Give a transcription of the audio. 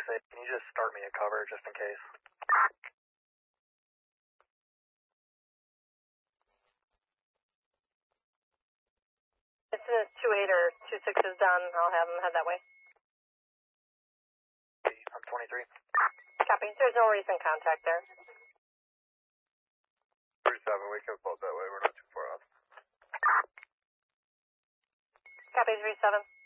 safe. Can you just start me a cover just in case? As soon as 2-8 or 2-6 is done, I'll have them head that way. I'm 23. Copy. There's no recent contact there. 37, we can float that way. We're not too far off. Copy 37.